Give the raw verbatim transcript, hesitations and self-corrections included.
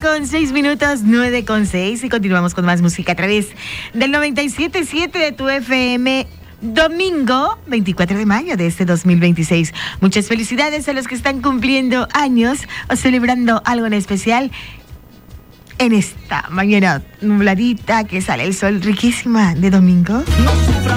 con seis minutos, nueve con seis, y continuamos con más música a través del noventa y siete punto siete de tu F M. Domingo veinticuatro de mayo de este dos mil veintiséis. Muchas felicidades a los que están cumpliendo años o celebrando algo en especial en esta mañana nubladita que sale el sol riquísima de domingo. No